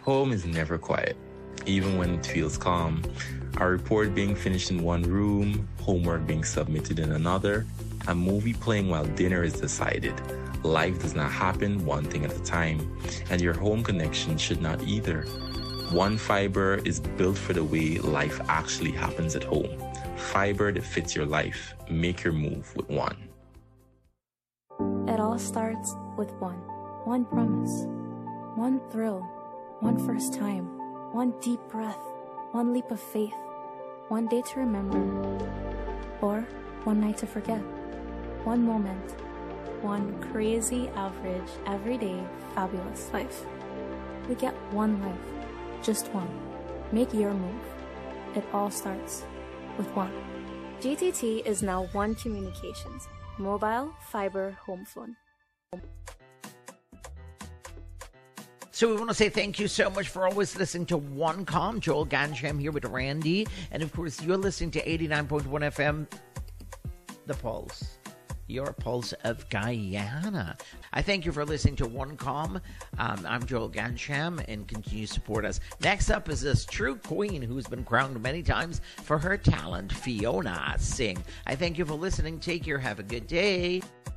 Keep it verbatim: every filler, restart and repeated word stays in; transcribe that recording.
Home is never quiet, even when it feels calm. A report being finished in one room, homework being submitted in another, a movie playing while dinner is decided. Life does not happen one thing at a time, and your home connection should not either. One Fiber is built for the way life actually happens at home. Fiber that fits your life. Make your move with One. It all starts with one. One promise. One thrill. One first time. One deep breath. One leap of faith. One day to remember. Or one night to forget. One moment. One crazy, average, everyday, fabulous life. We get one life. Just one. Make your move. It all starts with One. G T T is now One Communications. Mobile, fiber, home phone. So we want to say thank you so much for always listening to One Com. Joel Gansham here with Randy. And of course, you're listening to eighty-nine point one F M, The Pulse. Your Pulse of Guyana. I thank you for listening to One Com. Um, I'm Joel Gansham, and continue to support us. Next up is this true queen who's been crowned many times for her talent, Fiona Singh. I thank you for listening. Take care. Have a good day.